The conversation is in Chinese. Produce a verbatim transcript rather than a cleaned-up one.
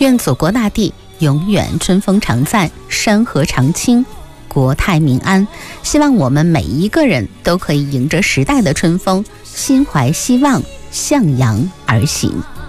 愿祖国大地永远春风常在，山河常青，国泰民安。希望我们每一个人都可以迎着时代的春风，心怀希望，向阳而行。